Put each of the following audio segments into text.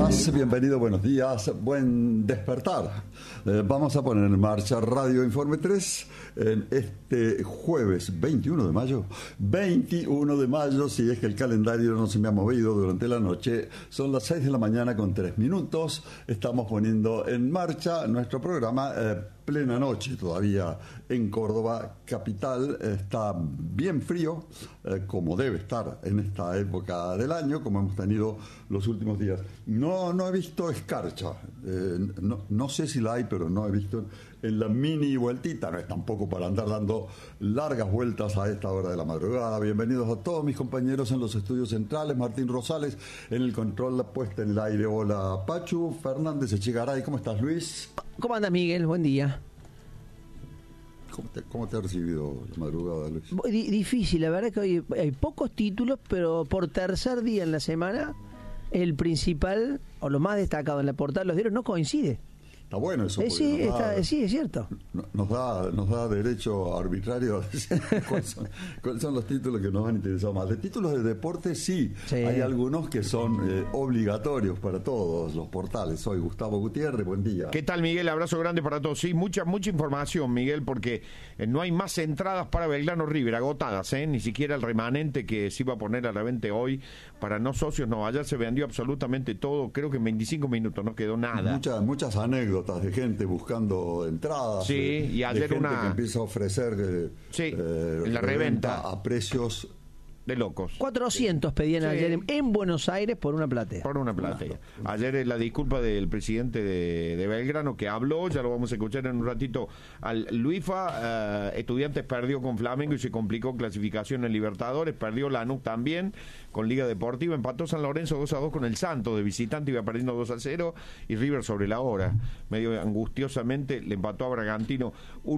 días, bienvenido, buenos días, buen despertar. Vamos a poner en marcha Radio Informe 3 en este jueves 21 de mayo. 21 de mayo, si es que el calendario no se me ha movido durante la noche. Son las 6 de la mañana con 3 minutos. Estamos poniendo en marcha nuestro programa plena noche todavía en Córdoba capital. Está bien frío, como debe estar en esta época del año, como hemos tenido los últimos días. No he visto escarcha, no sé si la hay, pero no he visto en la mini vueltita. No es tampoco para andar dando largas vueltas a esta hora de la madrugada. Bienvenidos a todos mis compañeros en los estudios centrales. Martín Rosales en el control, la puesta en el aire. Hola Pachu Fernández Echegaray. ¿Cómo estás, Luis? ¿Cómo andas, Miguel? Buen día. ¿Cómo te ha recibido la madrugada, Luis? Difícil, la verdad que hoy hay pocos títulos, pero por tercer día en la semana, el principal o lo más destacado en la portada de los diarios no coincide. Está bueno eso. Sí, es cierto. Nos da derecho arbitrario a decir cuáles son los títulos que nos han interesado más. De títulos de deporte, sí. Hay algunos que son obligatorios para todos los portales. Soy Gustavo Gutiérrez, buen día. ¿Qué tal, Miguel? Abrazo grande para todos. Sí, mucha información, Miguel, porque no hay más entradas para Belgrano River, agotadas, ni siquiera el remanente que se iba a poner a la venta hoy para no socios. No, ayer se vendió absolutamente todo. Creo que en 25 minutos no quedó nada. Muchas anécdotas de gente buscando entradas. Sí, y ayer de gente que empieza a ofrecer en la reventa a precios de locos. 400 pedían ayer en Buenos Aires por una platea. Por una platea. Ayer la disculpa del presidente de Belgrano que habló, ya lo vamos a escuchar en un ratito al Luifa. Estudiantes perdió con Flamengo y se complicó clasificación en Libertadores, perdió Lanús también con Liga Deportiva, empató San Lorenzo 2-2 con el Santos de visitante, iba perdiendo 2-0 y River sobre la hora, medio angustiosamente le empató a Bragantino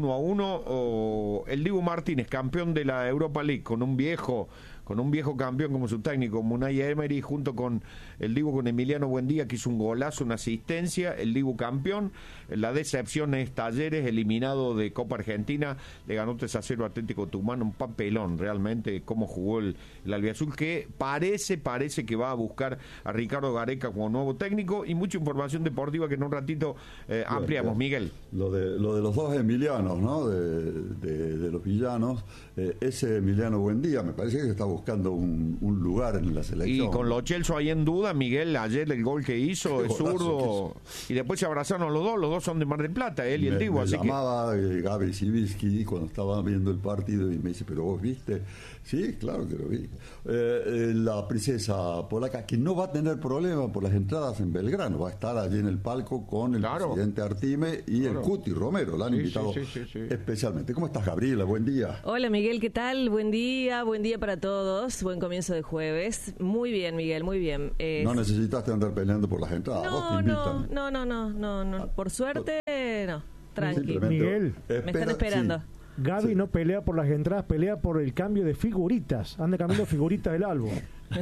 1-1. El Dibu Martínez, campeón de la Europa League, con un viejo campeón como su técnico, Unai Emery, junto con el Dibu, con Emiliano Buendía, que hizo un golazo, una asistencia, el Dibu campeón. La decepción es Talleres, eliminado de Copa Argentina, le ganó 3-0 Atlético Tucumán, un papelón realmente cómo jugó el albiazul, que parece que va a buscar a Ricardo Gareca como nuevo técnico, y mucha información deportiva que en un ratito ampliamos, Miguel. Lo de los dos Emilianos, ¿no? De los villanos, ese Emiliano Buendía me parece que está buscando un lugar en la selección. Y con Lo Celso ahí en duda, Miguel, ayer el gol que hizo es zurdo, y después se abrazaron los dos son de Mar del Plata, él y el Dibu, así que... Me llamaba Gaby Sibilski cuando estaba viendo el partido y me dice, ¿pero vos viste? Sí, claro que lo vi. La princesa polaca, que no va a tener problema por las entradas en Belgrano, va a estar allí en el palco con el presidente Artime y el Cuti Romero, la han invitado especialmente. ¿Cómo estás, Gabriela? Buen día. Hola, Miguel, ¿qué tal? Buen día para todos, buen comienzo de jueves. Muy bien, Miguel, muy bien. No necesitaste andar peleando por las entradas, vos te invitan. No, por suerte no, tranqui. Miguel, me están esperando. Sí. Gaby no pelea por las entradas, pelea por el cambio de figuritas. Anda cambiando figuritas del álbum.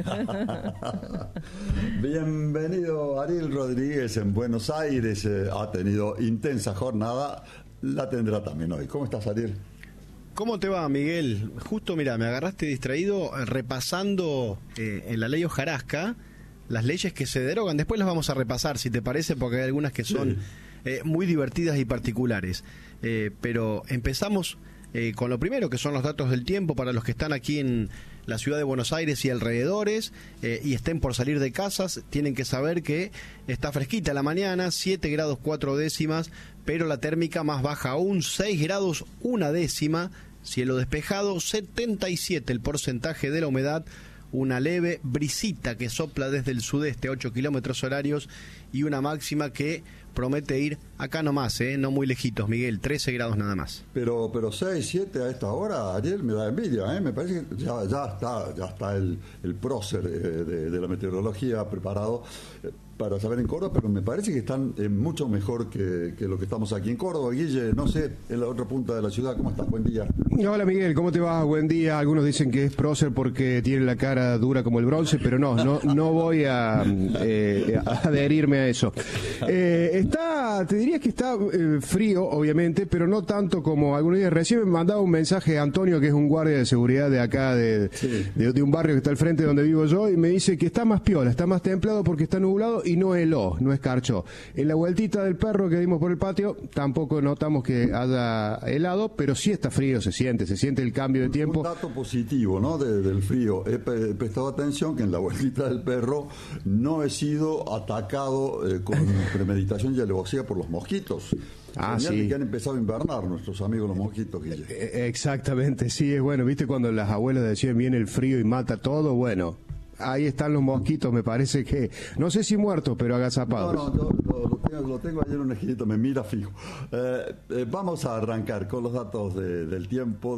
Bienvenido Ariel Rodríguez en Buenos Aires. Ha tenido intensa jornada, la tendrá también hoy. ¿Cómo estás, Ariel? ¿Cómo te va, Miguel? Justo, mira, me agarraste distraído repasando en la ley Hojarasca las leyes que se derogan. Después las vamos a repasar, si te parece, porque hay algunas que son muy divertidas y particulares. Pero empezamos con lo primero, que son los datos del tiempo para los que están aquí en la ciudad de Buenos Aires y alrededores y estén por salir de casas. Tienen que saber que está fresquita la mañana, 7 grados 4 décimas, pero la térmica más baja aún, 6 grados 1 décima, cielo despejado, 77 el porcentaje de la humedad, una leve brisita que sopla desde el sudeste, 8 kilómetros horarios, y una máxima que promete ir acá nomás, no muy lejitos, Miguel, 13 grados nada más. Pero 6, 7 a esta hora, Ariel, me da envidia, me parece que ya está el prócer de la meteorología preparado para saber en Córdoba, pero me parece que están mucho mejor que lo que estamos aquí en Córdoba. Guille, no sé, en la otra punta de la ciudad, ¿cómo estás? Buen día. Hola, Miguel, ¿cómo te va? Buen día. Algunos dicen que es prócer porque tiene la cara dura como el bronce, pero no voy a adherirme a eso. Te diría que está frío, obviamente, pero no tanto como algunos días. Recién me mandaba un mensaje a Antonio, que es un guardia de seguridad de acá, de un barrio que está al frente de donde vivo yo, y me dice que está más piola, está más templado porque está nublado y no heló, no escarchó. En la vueltita del perro que dimos por el patio, tampoco notamos que haya helado, pero sí está frío, se siente el cambio de tiempo. Un dato positivo, ¿no? Del frío. He prestado atención que en la vueltita del perro no he sido atacado con premeditación y alevosía por los mosquitos. Sí. Que han empezado a invernar nuestros amigos los mosquitos, Guille. Exactamente, sí, es bueno. ¿Viste cuando las abuelas decían viene el frío y mata todo? Bueno, ahí están los mosquitos, me parece que, no sé si muertos, pero agazapados. No, lo tengo ayer en un esquinito, me mira fijo. Vamos a arrancar con los datos del tiempo,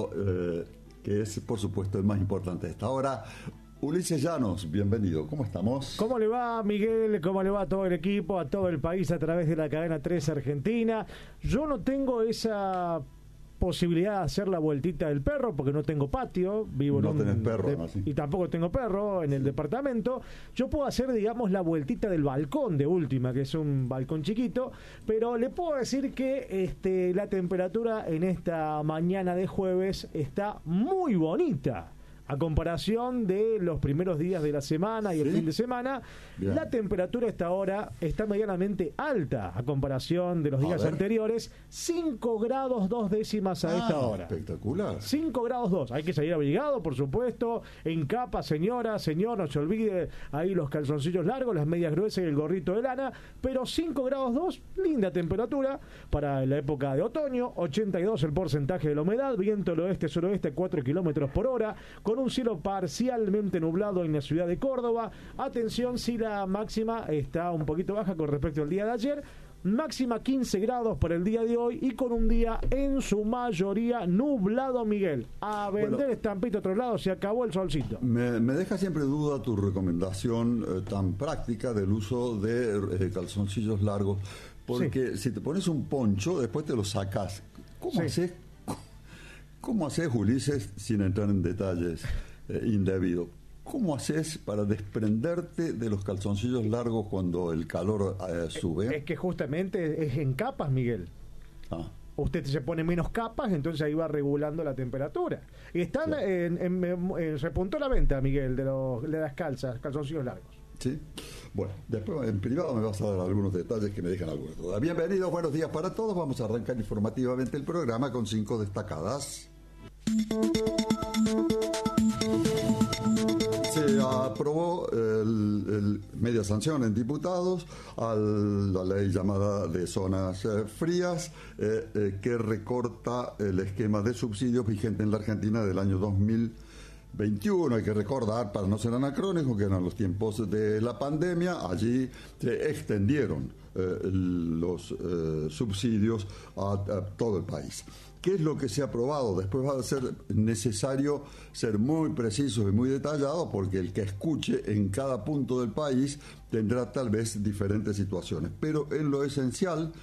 que es, por supuesto, el más importante de esta hora. Ulises Llanos, bienvenido. ¿Cómo estamos? ¿Cómo le va, Miguel? ¿Cómo le va a todo el equipo, a todo el país a través de la cadena 3 Argentina? Yo no tengo esa posibilidad de hacer la vueltita del perro porque no tengo patio, vivo no tenés perro, ¿no? Sí. Y tampoco tengo perro en el departamento. Yo puedo hacer, digamos, la vueltita del balcón de última, que es un balcón chiquito, pero le puedo decir que la temperatura en esta mañana de jueves está muy bonita. A comparación de los primeros días de la semana y el fin de semana, bien. La temperatura a esta hora está medianamente alta a comparación de los días anteriores. 5 grados 2 décimas a esta hora. Espectacular. 5 grados 2. Hay que salir abrigado, por supuesto. En capa, señora, señor, no se olvide ahí los calzoncillos largos, las medias gruesas y el gorrito de lana. Pero 5 grados 2, linda temperatura para la época de otoño. 82 el porcentaje de la humedad. Viento del oeste-suroeste a 4 kilómetros por hora. Con un cielo parcialmente nublado en la ciudad de Córdoba. Atención, si la máxima está un poquito baja con respecto al día de ayer. Máxima 15 grados para el día de hoy y con un día en su mayoría nublado, Miguel. A vender estampito a otro lado, se acabó el solcito. Me deja siempre duda tu recomendación tan práctica del uso de calzoncillos largos, porque si te pones un poncho, después te lo sacas. ¿Cómo haces, Ulises, sin entrar en detalles indebidos? ¿Cómo haces para desprenderte de los calzoncillos largos cuando el calor sube? Es que justamente es en capas, Miguel. Usted se pone menos capas, entonces ahí va regulando la temperatura. Y están repuntó la venta, Miguel, de las calzoncillos largos. Sí. Bueno, después en privado me vas a dar algunos detalles que me dejan alguna duda. Bienvenidos, buenos días para todos. Vamos a arrancar informativamente el programa con 5 destacadas. Se aprobó media sanción en diputados a la ley llamada de zonas frías, que recorta el esquema de subsidios vigente en la Argentina del año 2021. Hay que recordar, para no ser anacrónico, que eran los tiempos de la pandemia. Allí se extendieron los subsidios a todo el país. ¿Qué es lo que se ha aprobado? Después va a ser necesario ser muy preciso y muy detallado, porque el que escuche en cada punto del país tendrá tal vez diferentes situaciones. Pero en lo esencial,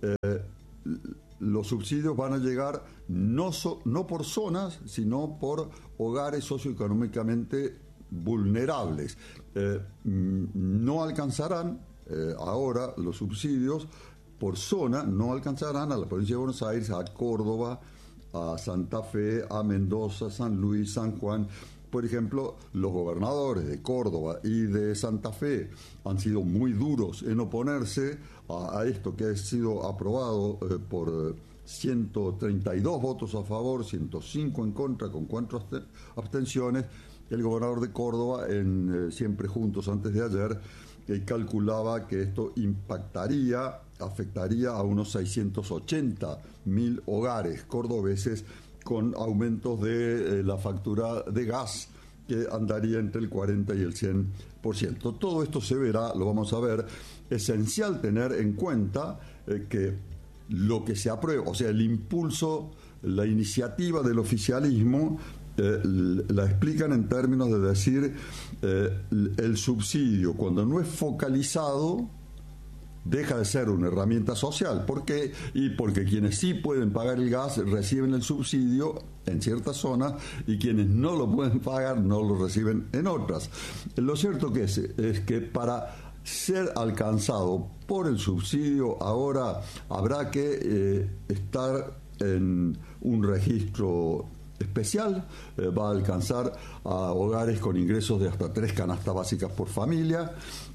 los subsidios van a llegar no por zonas, sino por hogares socioeconómicamente vulnerables. No alcanzarán ahora los subsidios por zona, no alcanzarán a la provincia de Buenos Aires, a Córdoba, a Santa Fe, a Mendoza, San Luis, San Juan. Por ejemplo, los gobernadores de Córdoba y de Santa Fe han sido muy duros en oponerse a esto que ha sido aprobado por 132 votos a favor, 105 en contra, con 4 abstenciones. El gobernador de Córdoba, en Siempre Juntos, antes de ayer, calculaba que esto afectaría a unos 680.000 hogares cordobeses, con aumentos de la factura de gas que andaría entre el 40 y el 100%. Todo esto se verá, lo vamos a ver. Esencial tener en cuenta que lo que se aprueba, o sea, el impulso, la iniciativa del oficialismo, la explican en términos de decir el subsidio, cuando no es focalizado, deja de ser una herramienta social. ¿Por qué? Y porque quienes sí pueden pagar el gas reciben el subsidio en ciertas zonas, y quienes no lo pueden pagar no lo reciben en otras. Lo cierto que es que para ser alcanzado por el subsidio, ahora habrá que estar en un registro especial, va a alcanzar a hogares con ingresos de hasta 3 canastas básicas por familia,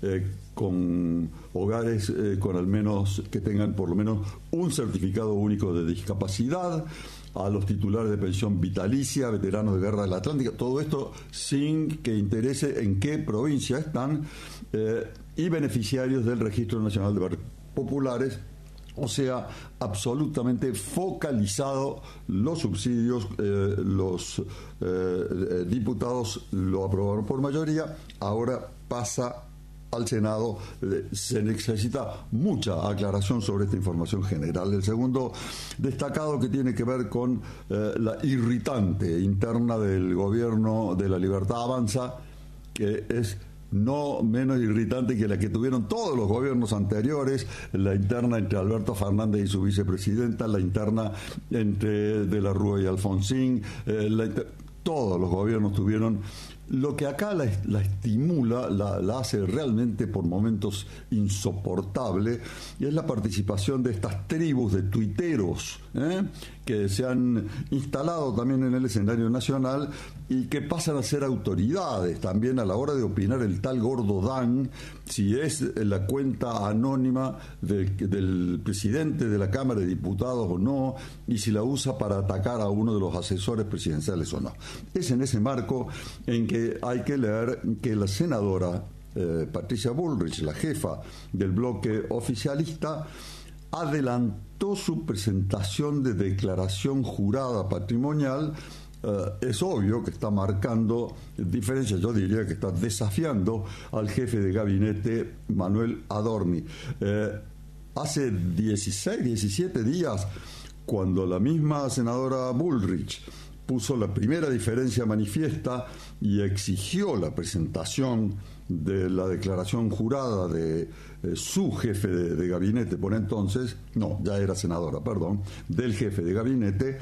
con hogares con al menos que tengan por lo menos un certificado único de discapacidad, a los titulares de pensión vitalicia, veteranos de guerra del Atlántico, todo esto sin que interese en qué provincia están, y beneficiarios del Registro Nacional de Barrios Populares. O sea, absolutamente focalizado los subsidios, los diputados lo aprobaron por mayoría, ahora pasa al Senado. Se necesita mucha aclaración sobre esta información general. El segundo destacado, que tiene que ver con la irritante interna del gobierno de la Libertad Avanza, que es no menos irritante que la que tuvieron todos los gobiernos anteriores, la interna entre Alberto Fernández y su vicepresidenta, la interna entre De la Rúa y Alfonsín, todos los gobiernos tuvieron. Lo que acá la estimula, la hace realmente por momentos insoportable, y es la participación de estas tribus de tuiteros que se han instalado también en el escenario nacional y que pasan a ser autoridades también a la hora de opinar. El tal Gordo Dan, si es la cuenta anónima del presidente de la Cámara de Diputados o no, y si la usa para atacar a uno de los asesores presidenciales o no. Es en ese marco en que hay que leer que la senadora Patricia Bullrich, la jefa del bloque oficialista, adelantó su presentación de declaración jurada patrimonial. Es obvio que está marcando diferencias, yo diría que está desafiando al jefe de gabinete, Manuel Adorni. Hace 16, 17 días, cuando la misma senadora Bullrich puso la primera diferencia manifiesta y exigió la presentación de la declaración jurada de su jefe de gabinete por entonces, no, ya era senadora, perdón, del jefe de gabinete,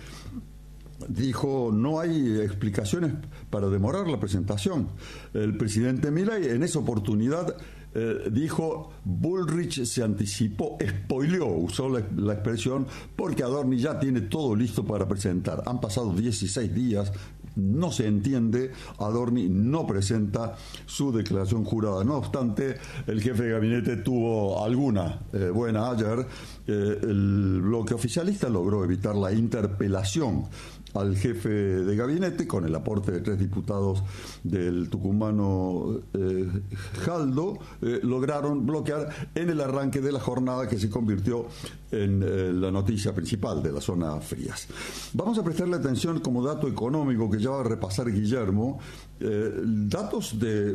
dijo: no hay explicaciones para demorar la presentación. El presidente Milei en esa oportunidad dijo: Bullrich se anticipó, spoileó, usó la expresión, porque Adorni ya tiene todo listo para presentar. Han pasado 16 días, no se entiende, Adorni no presenta su declaración jurada. No obstante, el jefe de gabinete tuvo alguna buena ayer. El bloque oficialista logró evitar la interpelación al jefe de gabinete con el aporte de 3 diputados del tucumano Jaldo. Lograron bloquear en el arranque de la jornada, que se convirtió en la noticia principal de la zona frías. Vamos a prestarle atención como dato económico que ya va a repasar Guillermo, datos de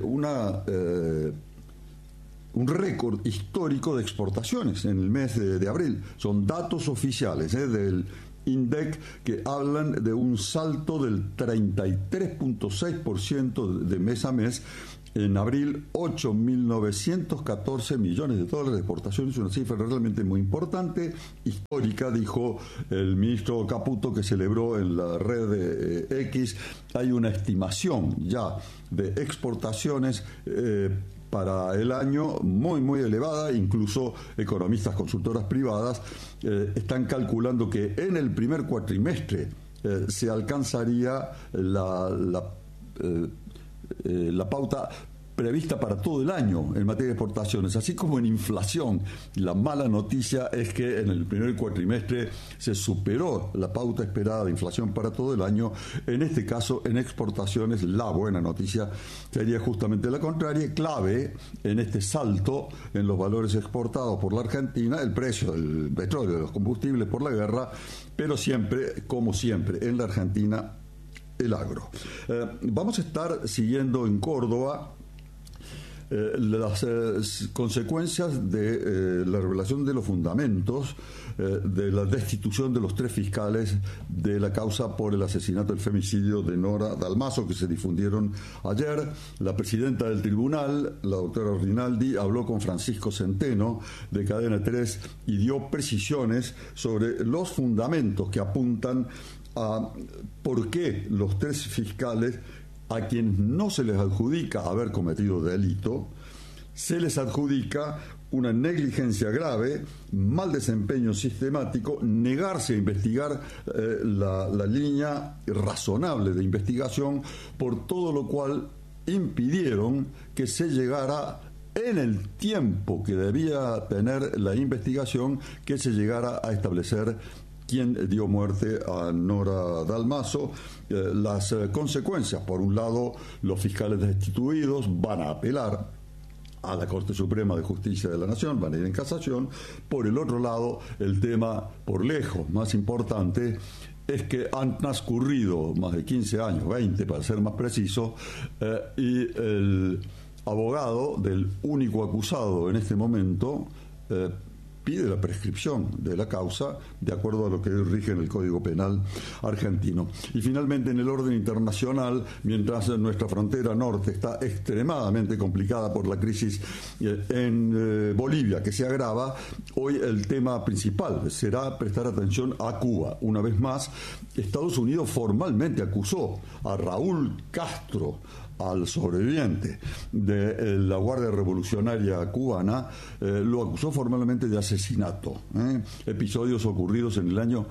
un récord histórico de exportaciones en el mes de abril. Son datos oficiales del INDEC, que hablan de un salto del 33.6% de mes a mes. En abril, 8.914 millones de dólares de exportaciones, una cifra realmente muy importante, histórica, dijo el ministro Caputo, que celebró en la red de X. Hay una estimación ya de exportaciones para el año muy, muy elevada. Incluso economistas, consultoras privadas están calculando que en el primer cuatrimestre se alcanzaría la pauta prevista para todo el año en materia de exportaciones, así como en inflación. La mala noticia es que en el primer cuatrimestre se superó la pauta esperada de inflación para todo el año. En este caso, en exportaciones, la buena noticia sería justamente la contraria. Clave en este salto en los valores exportados por la Argentina, el precio del petróleo, de los combustibles por la guerra, pero siempre, como siempre, en la Argentina, el agro. Vamos a estar siguiendo en Córdoba las consecuencias de la revelación de los fundamentos de la destitución de los 3 fiscales de la causa por el asesinato, el femicidio de Nora Dalmazo, que se difundieron ayer. La presidenta del tribunal, la doctora Rinaldi, habló con Francisco Centeno de Cadena 3 y dio precisiones sobre los fundamentos que apuntan a por qué los 3 fiscales, a quienes no se les adjudica haber cometido delito, se les adjudica una negligencia grave, mal desempeño sistemático, negarse a investigar la línea razonable de investigación, por todo lo cual impidieron que se llegara en el tiempo que debía tener la investigación, que se llegara a establecer quién dio muerte a Nora Dalmazo. Las consecuencias: por un lado, los fiscales destituidos van a apelar a la Corte Suprema de Justicia de la Nación, van a ir en casación. Por el otro lado, el tema por lejos más importante es que han transcurrido más de 15 años, 20 para ser más preciso, y el abogado del único acusado en este momento pide la prescripción de la causa de acuerdo a lo que rige en el Código Penal argentino. Y finalmente, en el orden internacional, mientras nuestra frontera norte está extremadamente complicada por la crisis en Bolivia, que se agrava, hoy el tema principal será prestar atención a Cuba. Una vez más, Estados Unidos formalmente acusó a Raúl Castro, al sobreviviente de la Guardia Revolucionaria Cubana, lo acusó formalmente de asesinato. Episodios ocurridos en el año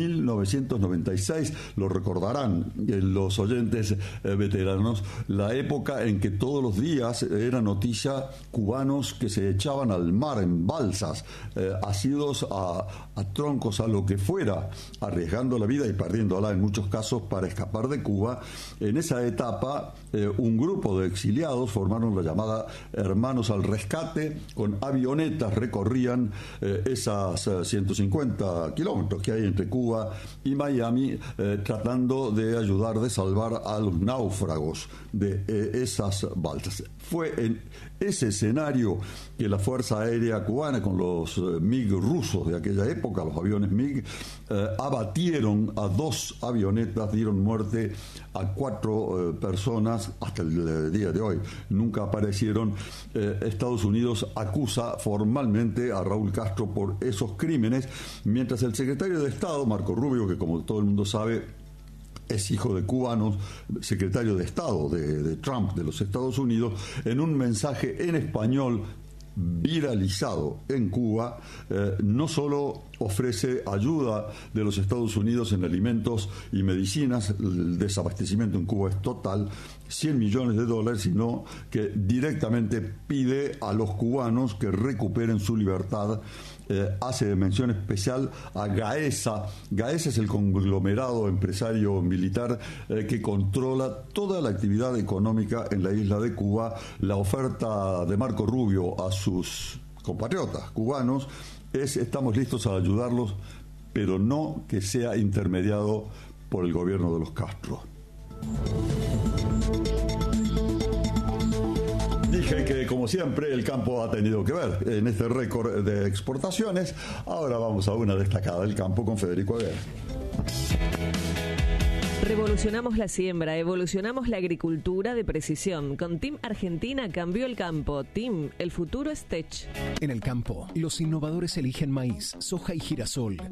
1996, lo recordarán los oyentes veteranos, la época en que todos los días era noticia cubanos que se echaban al mar en balsas, asidos a troncos, a lo que fuera, arriesgando la vida y perdiéndola en muchos casos para escapar de Cuba. En esa etapa, un grupo de exiliados formaron la llamada Hermanos al Rescate, con avionetas recorrían esas 150 kilómetros que hay entre Cuba y Miami, tratando de ayudar, de salvar a los náufragos de esas balsas. Fue en ese escenario que la Fuerza Aérea Cubana, con los MiG rusos de aquella época, los aviones MiG, abatieron a 2 avionetas, dieron muerte a 4 personas. Hasta el día de hoy nunca aparecieron. Estados Unidos acusa formalmente a Raúl Castro por esos crímenes, mientras el secretario de Estado, Marco Rubio, que como todo el mundo sabe es hijo de cubanos, secretario de Estado de Trump, de los Estados Unidos, en un mensaje en español viralizado en Cuba, no solo ofrece ayuda de los Estados Unidos en alimentos y medicinas, el desabastecimiento en Cuba es total, $100 millones, sino que directamente pide a los cubanos que recuperen su libertad. Hace mención especial a Gaesa. Gaesa es el conglomerado empresario militar que controla toda la actividad económica en la isla de Cuba. La oferta de Marco Rubio a sus compatriotas cubanos es: estamos listos a ayudarlos, pero no que sea intermediado por el gobierno de los Castro. Dije que, como siempre, el campo ha tenido que ver en este récord de exportaciones. Ahora vamos a una destacada del campo con Federico Aguer. Revolucionamos la siembra, evolucionamos la agricultura de precisión. Con Team Argentina cambió el campo. Team, el futuro es Tech. En el campo, los innovadores eligen maíz, soja y girasol,